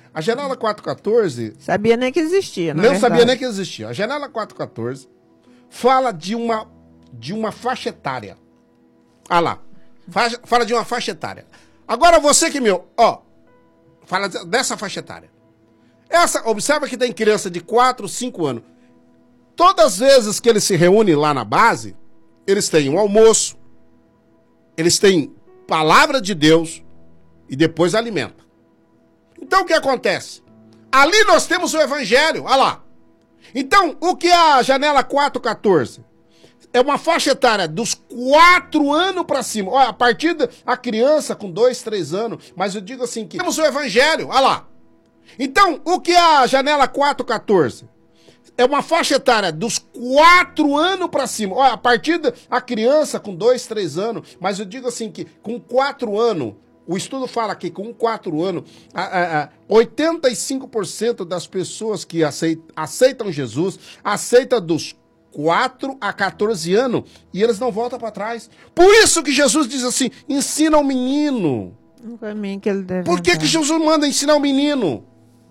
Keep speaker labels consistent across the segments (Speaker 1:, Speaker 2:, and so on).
Speaker 1: A janela 414...
Speaker 2: Sabia nem que existia,
Speaker 1: Não sabia nem que existia. A janela 414 fala de uma faixa etária. Ah lá. Fala de uma faixa etária. Agora você que, fala dessa faixa etária. Observa que tem criança de 4, 5 anos. Todas as vezes que eles se reúnem lá na base, eles têm um almoço, eles têm palavra de Deus e depois alimenta. Então o que acontece? Ali nós temos o evangelho, olha lá. Então, o que é a janela 414? É uma faixa etária dos 4 anos para cima. Olha, a partir da criança com 2, 3 anos, mas eu digo assim que temos o evangelho, olha lá. Então, o que é a janela 414? É uma faixa etária dos 4 anos para cima. Olha, a partir da criança com 2, 3 anos, mas eu digo assim que com 4 anos, o estudo fala que com 4 anos, 85% das pessoas que aceitam Jesus, aceitam dos 4 a 14 anos e eles não voltam para trás. Por isso que Jesus diz assim, ensina o menino.
Speaker 2: O caminho que ele deve
Speaker 1: Por que Jesus manda ensinar o menino?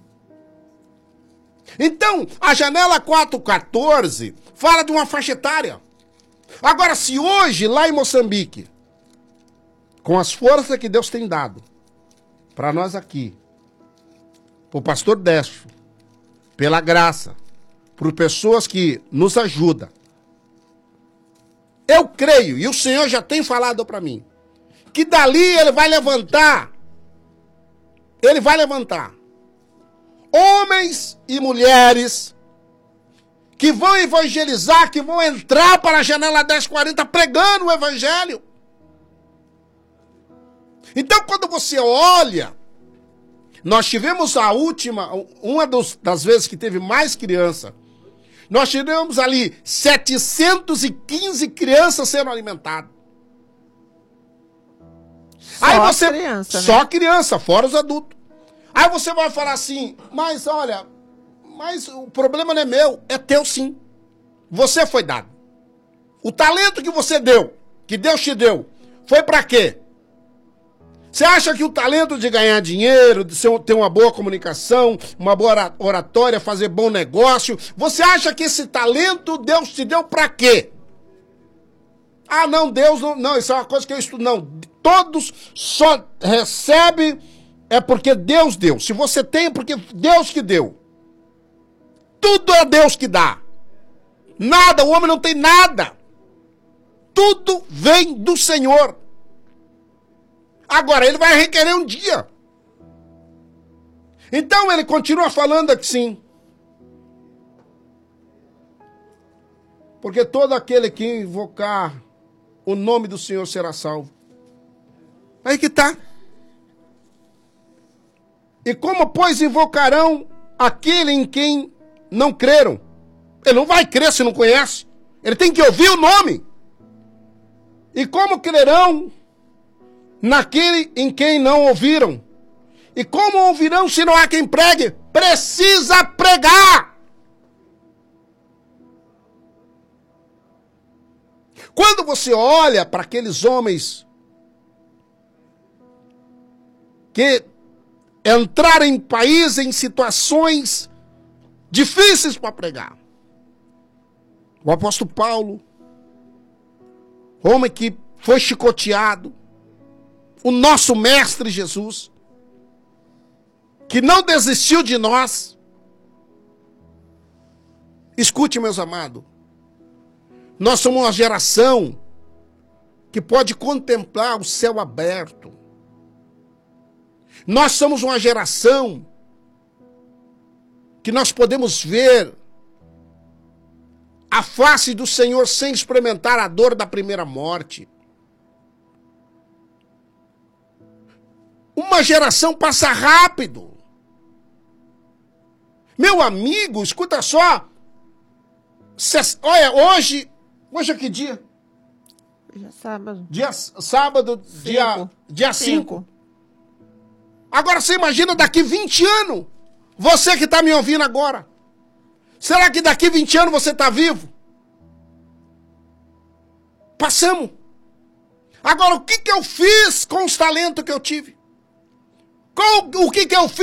Speaker 1: Então, a janela 414 fala de uma faixa etária. Agora, se hoje, lá em Moçambique, com as forças que Deus tem dado para nós aqui, para o pastor Décio, pela graça, por pessoas que nos ajudam, eu creio, e o Senhor já tem falado para mim, que dali ele vai levantar homens e mulheres que vão evangelizar, que vão entrar para a janela 1040 pregando o evangelho. Então, quando você olha, nós tivemos das vezes que teve mais criança, nós tivemos ali 715 crianças sendo alimentadas. Só criança, fora os adultos. Aí você vai falar assim, mas o problema não é meu, é teu sim. Você foi dado. O talento que você deu, que Deus te deu, foi para quê? Você acha que o talento de ganhar dinheiro, de ter uma boa comunicação, uma boa oratória, fazer bom negócio, você acha que esse talento Deus te deu para quê? Ah, não, Deus não, isso é uma coisa que eu estudo. Não, todos só recebem porque Deus deu. Se você tem, é porque Deus que deu. Tudo é Deus que dá. Nada, o homem não tem nada. Tudo vem do Senhor. Agora, ele vai requerer um dia. Então, ele continua falando assim. Porque todo aquele que invocar o nome do Senhor será salvo. Aí que tá. E como, pois, invocarão aquele em quem não creram? Ele não vai crer se não conhece. Ele tem que ouvir o nome. E como crerão naquele em quem não ouviram? E como ouvirão se não há quem pregue? Precisa pregar. Quando você olha para aqueles homens que entraram em países, em situações difíceis para pregar. O apóstolo Paulo, homem que foi chicoteado, o nosso mestre Jesus, que não desistiu de nós. Escute, meus amados, nós somos uma geração que pode contemplar o céu aberto. Nós somos uma geração que nós podemos ver a face do Senhor sem experimentar a dor da primeira morte. Uma geração passa rápido. Meu amigo, escuta só. Olha, hoje é que dia?
Speaker 2: Hoje é sábado.
Speaker 1: Sábado, dia 5. Agora você imagina daqui 20 anos. Você que está me ouvindo agora. Será que daqui 20 anos você está vivo? Passamos. Agora, o que eu fiz com os talentos que eu tive? O que eu fiz?